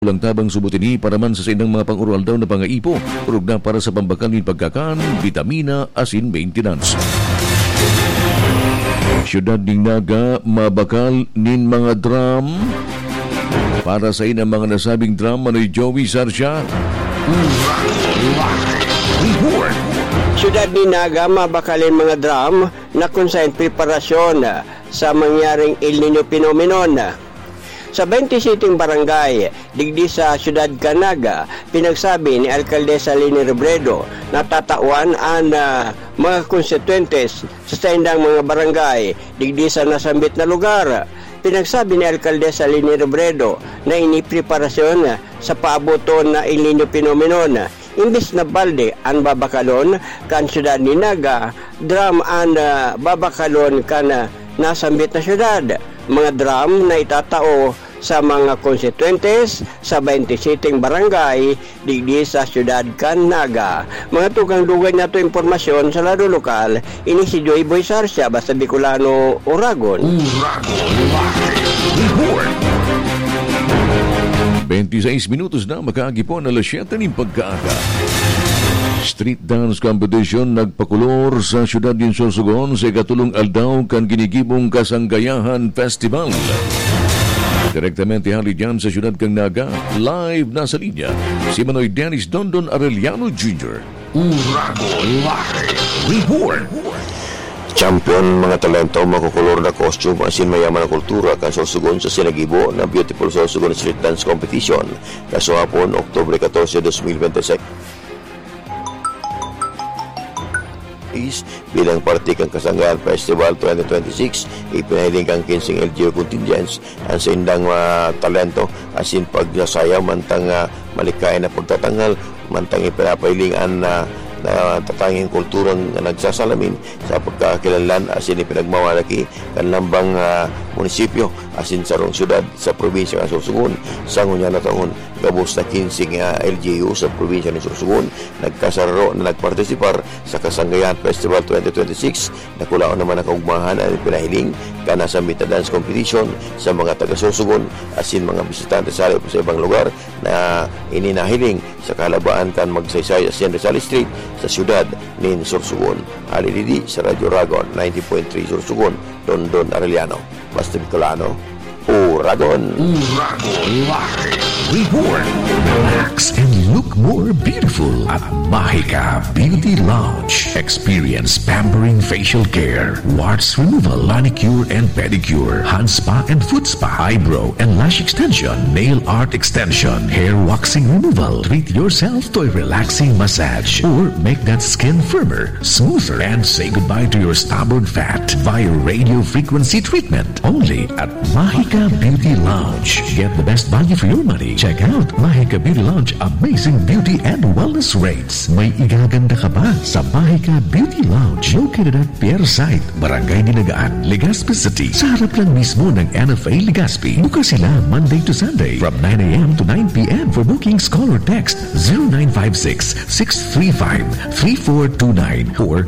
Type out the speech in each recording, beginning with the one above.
Ulang tabang subutini para man sa sinang mga pang-oral daw na pangaipo, urog na para sa pambakalin pagkakan, vitamina, asin, maintenance. Siyudad ning Naga, mabakal nin mga drum. Para sa inang mga nasabing drum, manoy Joey Sarsia. Siyudad ni Naga, mabakalin mga drum na konsain preparasyon sa mangyaring El Nino phenomenon. Sa 27 barangay, digdi sa Siyudad Canaga, pinagsabi ni Alcaldesa Leni Robredo na tatawan ang mga konstituentes sa tendang mga barangay, digdi sa nasambit na lugar. Pinagsabi ni Alcaldesa Leni Robredo na inipreparasyon sa paaboton na El Nino phenomenon. Imbis na balde ang babakalon kan Siyudad ni Naga, drum ang babakalon kan nasambit na syudad. Mga drum na itatao sa mga konstituentes sa 27 barangay digdi sa Siyudad Canaga. Mga tugang-dugay na ito informasyon sa lado lokal, ini si Joy Boy Sarsia, basta Bicolano, Oragon. 26 minutos na makaagipon alas 7 ng pagkaaga. Street dance competition nagpakulor sa siyudad din Sorsogon sa ikatulong aldaw kan ginigibong Kasanggayahan Festival. Direktamente hali dyan sa siyudad kang Naga, live na sa linya si Manoy Dennis Dondon Arellano Jr. Uragon Live Report. Champion mga talento, makukulor na costume, asin mayaman na kultura kan Sorsogon sa sinagibo na Beautiful Sorsogon Street Dance Competition kasahapon Oktubre 14, 2026. Bilang parte kang Kasanggayahan Festival 2026, ipinahiling kang 15 LGU contingents ang sa indang talento asin pagsasayaw mantang malikain na pagtatanghal mantang ipinapahilingan na tatanging kulturang nagsasalamin sa pagkakilanlan asin ipinagmawalaki kan lambang munisipyo asin sarong syudad sa probinsya ng Sorsogon sa ngunya na taon. Gabos na 15 LGU sa probinsya ng Sorsogon nagkasararo na nagpartisipar sa Kasanggayahan Festival 2026. Nakulaon naman ang kaugmahan ang pinahiling kana sa Mita Dance Competition sa mga taga-Sorsogon asin mga bisitante sa ibang lugar na ininahiling sa kalabaan kan magsaysay asin Rizal Street sa syudad ng Sorsogon. Halilidi sa Radio Ragon 90.3 Sorsogon, Dondon Arellano, basta Bicolano, Uragon. Uragon Live Report. Relax and look more beautiful at Mahika Beauty Lounge. Experience pampering facial care, warts removal, manicure and pedicure, hand spa and foot spa, eyebrow and lash extension, nail art extension, hair waxing removal. Treat yourself to a relaxing massage or make that skin firmer, smoother, and say goodbye to your stubborn fat via radio frequency treatment. Only at Mahika Beauty Lounge. Get the best value for your money. Check out Mahika Beauty Lounge amazing beauty and wellness rates. May igaganda ka ba sa Mahika Beauty Lounge located at Pierre Site, Barangay Dinagaan, Legazpi City. Sa harap lang mismo ng NFA Legazpi. Bukas sila Monday to Sunday from 9 a.m. to 9 p.m. For bookings, call or text 0956-635-3429 or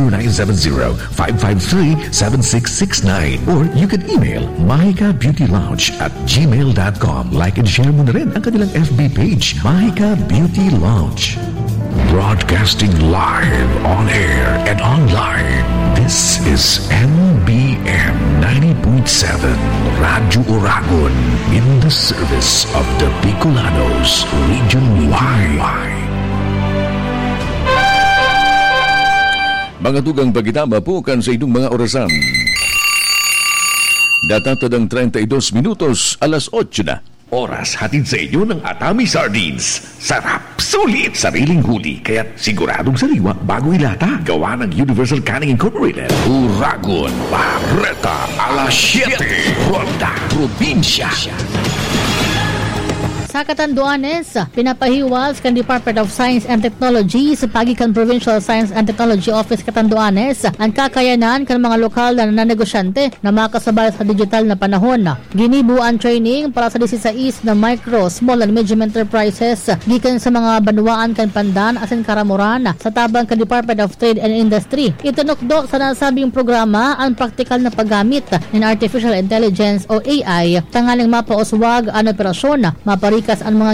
0970-553-7669 or you can email mahikabeautylounge@gmail.com. Like and share mo na rin ang kanilang FB page, Mahika Beauty Lounge. Broadcasting live on air and online. This is MBM 90.7 Radio Oragon in the service of the Bicolanos Region Y. Mga tugang pagitama po kan sa idong mga orasan. Datatadang 32 minutos, alas 8 na. Oras hatid sa inyo ng Atami Sardines. Sarap, sulit, sariling huli, kaya't siguradong sariwa bago ilata. Gawa ng Universal Canning Incorporated. Uragon, Barreta, alas 7, Ronda, Probinsya. Sa Catanduanes, pinapahiwas kan Department of Science and Technology sa pagikan Provincial Science and Technology Office Catanduanes ang kakayanan kan mga lokal na negosyante na makasabay sa digital na panahon. Ginibuan training para sa 16 na micro, small and medium enterprises gikan sa mga banwaan kan Pandan asin Karamuran sa tabang kan Department of Trade and Industry. Itinukdo sa nasabing programa ang praktikal na paggamit ng Artificial Intelligence o AI tangaling mapauswag ang operasyon, maparik gikas ang mga